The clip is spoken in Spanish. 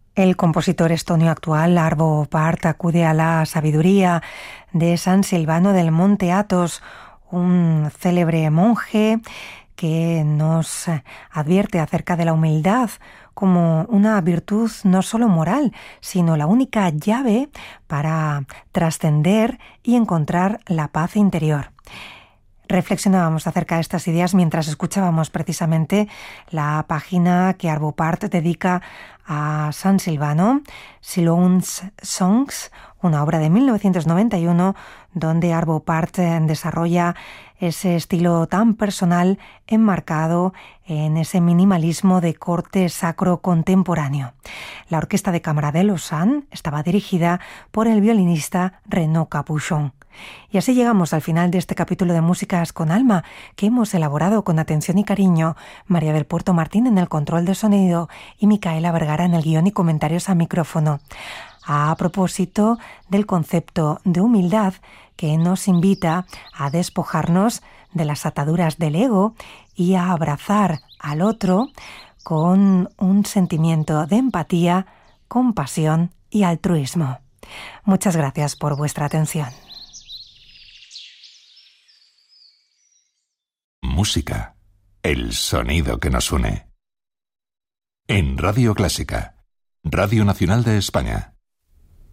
El compositor estonio actual, Arvo Pärt, acude a la sabiduría de San Silvano del Monte Athos, un célebre monje que nos advierte acerca de la humildad como una virtud no solo moral, sino la única llave para trascender y encontrar la paz interior. Reflexionábamos acerca de estas ideas mientras escuchábamos precisamente la página que Arvo Pärt dedica a San Silvano, Silons Songs, una obra de 1991 donde Arvo Pärt desarrolla ese estilo tan personal enmarcado en ese minimalismo de corte sacro contemporáneo. La Orquesta de Cámara de Lausanne estaba dirigida por el violinista Renaud Capuchon. Y así llegamos al final de este capítulo de Músicas con Alma, que hemos elaborado con atención y cariño María del Puerto Martín en el control de sonido y Micaela Vergara en el guión y comentarios a micrófono. A propósito del concepto de humildad que nos invita a despojarnos de las ataduras del ego y a abrazar al otro con un sentimiento de empatía, compasión y altruismo. Muchas gracias por vuestra atención. Música, el sonido que nos une. En Radio Clásica, Radio Nacional de España.